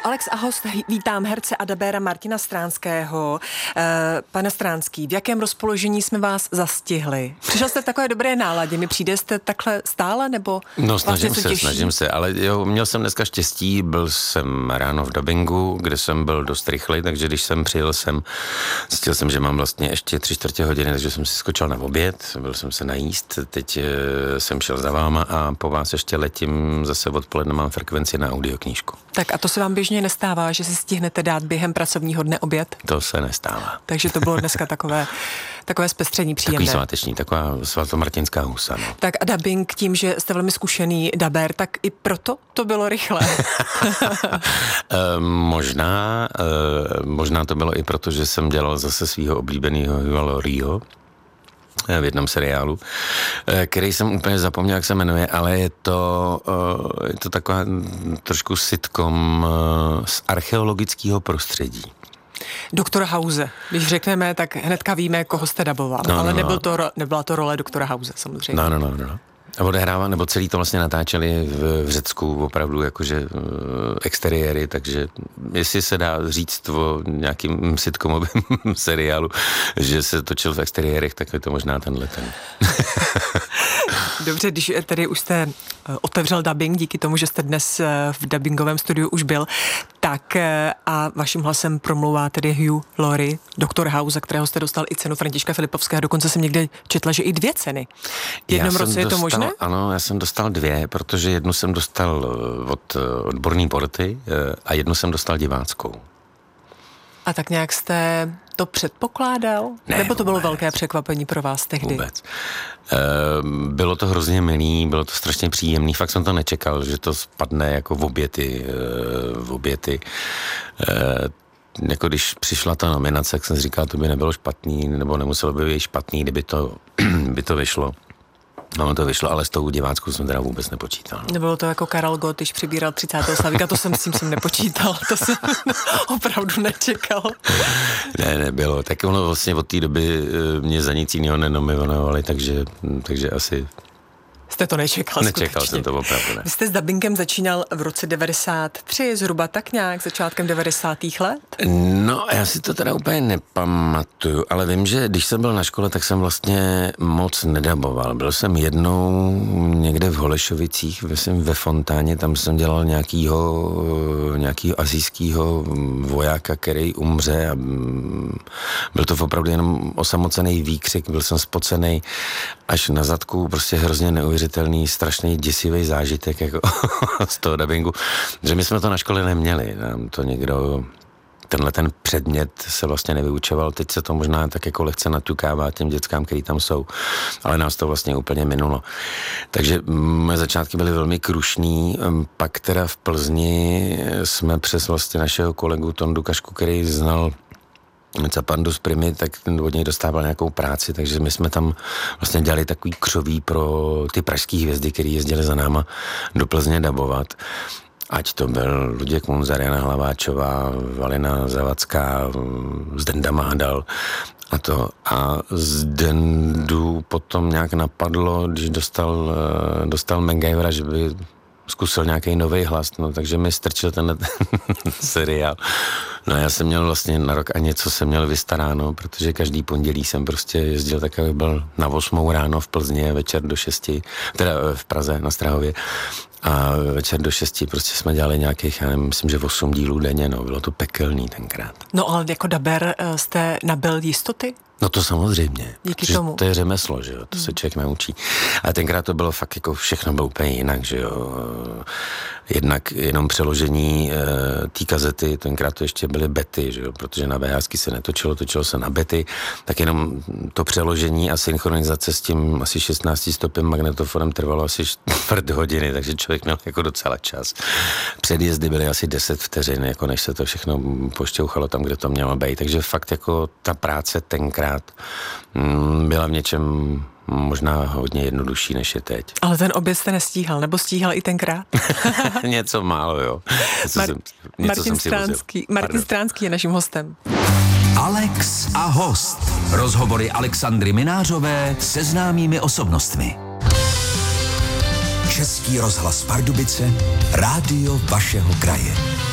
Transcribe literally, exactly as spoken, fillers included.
Alex a host, vítám herce a dabéra Martina Stránského. E, pane Stránský, v jakém rozpoložení jsme vás zastihli? Přišel jste v takové dobré náladě, mi přijde, jste takhle stále, nebo No snažím se, těší? snažím se, ale jo, měl jsem dneska štěstí, byl jsem ráno v dabingu, kde jsem byl dost rychlej, takže když jsem přijel sem, zjistil jsem, že mám vlastně ještě tři čtvrtě hodiny, takže jsem si skočil na oběd, byl jsem se najíst, teď e, jsem šel za váma a po vás ještě letím, zase odpoledne mám frekvenci na audioknížku. Tak a to se vám běžně nestává, že si stihnete dát během pracovního dne oběd? To se nestává. Takže to bylo dneska takové, takové zpestření příjemné. Takový sváteční, taková svatomartinská husa. No. Tak a dabing, tím, že jste velmi zkušený dabér, tak i proto to bylo rychle. e, možná, e, možná to bylo i proto, že jsem dělal zase svého oblíbeného Hugha Laurieho v jednom seriálu, který jsem úplně zapomněl, jak se jmenuje, ale je to, je to taková trošku sitcom z archeologického prostředí. Doktora House. Když řekneme, tak hnedka víme, koho jste daboval, no, ale no, nebyl to, nebyla to role doktora House, samozřejmě. No, no, no, no. A odehrává, nebo celý to vlastně natáčeli v, v Řecku, opravdu jakože uh, exteriéry, takže jestli se dá říct o nějakým sitcomovém seriálu, že se točil v exteriérech, tak je to možná tenhle ten. Dobře, když tedy už jste otevřel dabing, díky tomu, že jste dnes v dabingovém studiu už byl, tak a vaším hlasem promluvá tedy Hugh Laurie, doktor House, za kterého jste dostal i cenu Františka Filipovského, dokonce jsem někde četla, že i dvě ceny. V jednom roce dostal, je to možné? Ano, já jsem dostal dvě, protože jednu jsem dostal od odborný porty a jednu jsem dostal diváckou. A tak nějak jste to předpokládal? Ne, Nebo to vůbec. bylo velké překvapení pro vás tehdy? Vůbec. E, bylo to hrozně milý, bylo to strašně příjemný, fakt jsem to nečekal, že to spadne jako v oběty, e, v oběty. E, jako když přišla ta nominace, jak jsem si říkal, to by nebylo špatný, nebo nemuselo by být špatný, kdyby to, by to vyšlo. No, to vyšlo, ale s tou diváckou jsem teda vůbec nepočítal. Nebylo to jako Karel Gott, když přibíral třicátého Slavíka, to jsem s tím jsem nepočítal, to jsem opravdu nečekal. Ne, nebylo. Tak ono vlastně od té doby mě za nic jiného nenominovali, takže, takže asi... Jste to nečekal, Nečekal skutečně. jsem to opravdu, ne. Vy jste s dabingem začínal v roce devadesát tři, zhruba tak nějak, začátkem devadesátých let? No, já si to teda úplně nepamatuju, ale vím, že když jsem byl na škole, tak jsem vlastně moc nedaboval. Byl jsem jednou někde v Holešovicích, myslím ve Fontáně, tam jsem dělal nějakýho, nějakýho asijskýho vojáka, který umře a byl to opravdu jenom osamocený výkřik, byl jsem spocený až na zadku, prostě hrozně neuvěřitelný, strašný děsivý zážitek jako z toho dabingu, že my jsme to na škole neměli, nám to někdo, tenhle ten předmět se vlastně nevyučoval, teď se to možná tak jako lehce natukává těm dětskám, který tam jsou, ale nás to vlastně úplně minulo. Takže moje začátky byly velmi krušný, pak teda v Plzni jsme přes vlastně našeho kolegu Tondu Kašku, který znal Capandus Primy, tak od něj dostával nějakou práci, takže my jsme tam vlastně dělali takový křoví pro ty pražský hvězdy, který jezdili za náma do Plzně dabovat. Ať to byl Luděk Munzar, Jana Hlaváčová, Valina Zavacká, Zdenda Mádal a to. A Zdendu potom nějak napadlo, když dostal, dostal MacGyvera, že by zkusil nějaký nový hlas, no, takže mi strčil ten seriál. No já jsem měl vlastně na rok a něco jsem měl vystaráno, protože každý pondělí jsem prostě jezdil tak, aby byl na osmou ráno v Plzni, večer do šesti, teda v Praze na Strahově. A večer do šesti prostě jsme dělali nějakých, já nevím, myslím, že osm dílů denně, no, bylo to pekelný tenkrát. No ale jako daber jste nabyl jistoty? No to samozřejmě. Díky tomu. To je řemeslo, že jo, to se člověk naučí. A tenkrát to bylo fakt jako všechno bylo úplně jinak, že jo. Jednak jenom přeložení e, té kazety, tenkrát to ještě byly bety, že jo, protože na VHSky se netočilo, točilo se na bety, tak jenom to přeložení a synchronizace s tím asi šestnáctistopým magnetofonem trvalo asi čtvrt hodiny, takže člověk měl jako docela čas. Předjezdy byly asi deset vteřin, jako než se to všechno pošťouchalo tam, kde to mělo být, takže fakt jako ta práce tenkrát mm, byla v něčem možná hodně jednodušší, než je teď. Ale ten oběd jste nestíhal, nebo stíhal i tenkrát? Něco málo, jo. Něco Mar- jsem, něco Martin jsem si Stránský, Martin Stránský je naším hostem. Alex a host. Rozhovory Alexandry Minářové se známými osobnostmi. Český rozhlas Pardubice, rádio vašeho kraje.